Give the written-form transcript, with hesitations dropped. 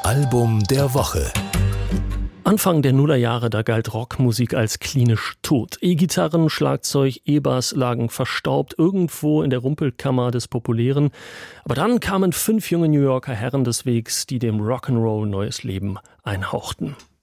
Album der Woche. Anfang der Nullerjahre, da galt Rockmusik als klinisch tot. E-Gitarren, Schlagzeug, E-Bass lagen verstaubt irgendwo in der Rumpelkammer des Populären. Aber dann kamen 5 junge New Yorker Herren des Wegs, die dem Rock'n'Roll neues Leben einhauchten.